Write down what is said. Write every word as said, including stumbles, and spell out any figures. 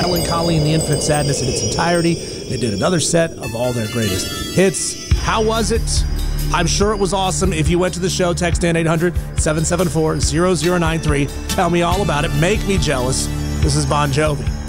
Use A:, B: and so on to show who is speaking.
A: Melancholy and the Infinite Sadness in its entirety. They did another set of all their greatest hits. How was it? I'm sure it was awesome. If you went to the show, text in eight hundred, seven seven four, zero zero nine three. Tell me all about it. Make me jealous. This is Bon Jovi.